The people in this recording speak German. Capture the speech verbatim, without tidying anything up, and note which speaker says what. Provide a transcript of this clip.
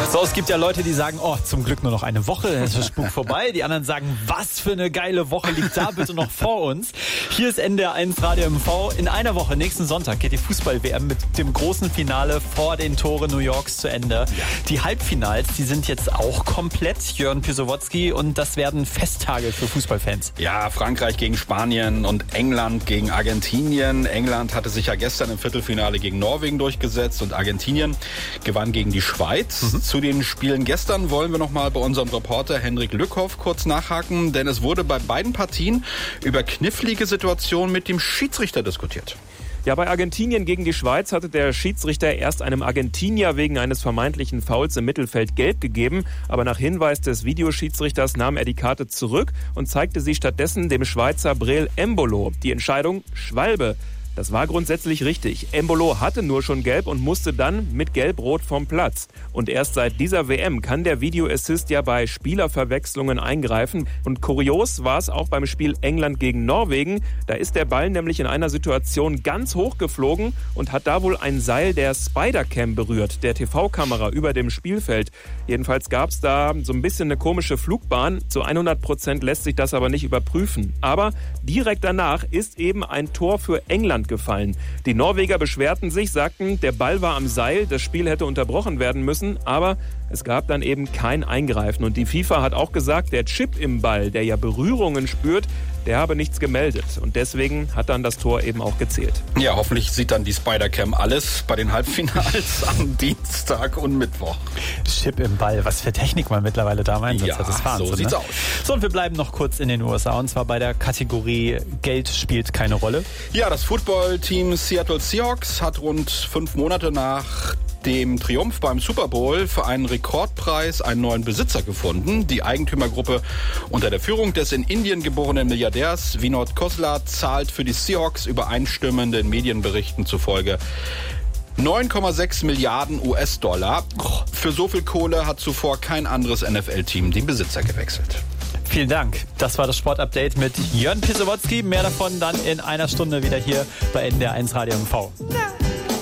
Speaker 1: So, es gibt ja Leute, die sagen, oh, zum Glück nur noch eine Woche, es ist Spuk vorbei. Die anderen sagen, was für eine geile Woche liegt da bitte noch vor uns. Hier ist N D R eins Radio M V. In einer Woche, nächsten Sonntag, geht die Fußball-W M mit dem großen Finale vor den Toren New Yorks zu Ende. Ja. Die Halbfinals, die sind jetzt auch komplett. Jörn Pisowotzki, und das werden Festtage für Fußballfans.
Speaker 2: Ja, Frankreich gegen Spanien und England gegen Argentinien. England hatte sich ja gestern im Viertelfinale gegen Norwegen durchgesetzt und Argentinien gewann gegen die Schweiz. Mhm. Zu den Spielen gestern wollen wir noch mal bei unserem Reporter Henrik Lückhoff kurz nachhaken, denn es wurde bei beiden Partien über knifflige Situationen mit dem Schiedsrichter diskutiert.
Speaker 3: Ja, bei Argentinien gegen die Schweiz hatte der Schiedsrichter erst einem Argentinier wegen eines vermeintlichen Fouls im Mittelfeld gelb gegeben. Aber nach Hinweis des Videoschiedsrichters nahm er die Karte zurück und zeigte sie stattdessen dem Schweizer Breel Embolo. Die Entscheidung: Schwalbe. Das war grundsätzlich richtig. Embolo hatte nur schon gelb und musste dann mit Gelb-Rot vom Platz. Und erst seit dieser W M kann der Video-Assist ja bei Spielerverwechslungen eingreifen. Und kurios war es auch beim Spiel England gegen Norwegen. Da ist der Ball nämlich in einer Situation ganz hoch geflogen und hat da wohl ein Seil der Spider-Cam berührt, der T V-Kamera über dem Spielfeld. Jedenfalls gab es da so ein bisschen eine komische Flugbahn. Zu hundert Prozent lässt sich das aber nicht überprüfen. Aber direkt danach ist eben ein Tor für England gefallen. Die Norweger beschwerten sich, sagten, der Ball war am Seil, das Spiel hätte unterbrochen werden müssen, aber es gab dann eben kein Eingreifen. Und die FIFA hat auch gesagt, der Chip im Ball, der ja Berührungen spürt, der habe nichts gemeldet. Und deswegen hat dann das Tor eben auch gezählt.
Speaker 2: Ja, hoffentlich sieht dann die Spider-Cam alles bei den Halbfinals am Dienstag und Mittwoch.
Speaker 1: Chip im Ball, was für Technik man mittlerweile da im Einsatz
Speaker 2: ja,
Speaker 1: hat. Das ist Wahnsinn,
Speaker 2: so sieht's
Speaker 1: ne?
Speaker 2: aus.
Speaker 1: So, und wir bleiben noch kurz in den U S A, und zwar bei der Kategorie Geld spielt keine Rolle.
Speaker 2: Ja, das Footballteam Seattle Seahawks hat rund fünf Monate nach dem Triumph beim Super Bowl für einen Rekordpreis einen neuen Besitzer gefunden. Die Eigentümergruppe unter der Führung des in Indien geborenen Milliardärs Vinod Khosla zahlt für die Seahawks übereinstimmenden Medienberichten zufolge neun Komma sechs Milliarden U S-Dollar. Für so viel Kohle hat zuvor kein anderes N F L-Team den Besitzer gewechselt.
Speaker 1: Vielen Dank. Das war das Sportupdate mit Jörn Pisowotzki. Mehr davon dann in einer Stunde wieder hier bei N D R eins Radio M V.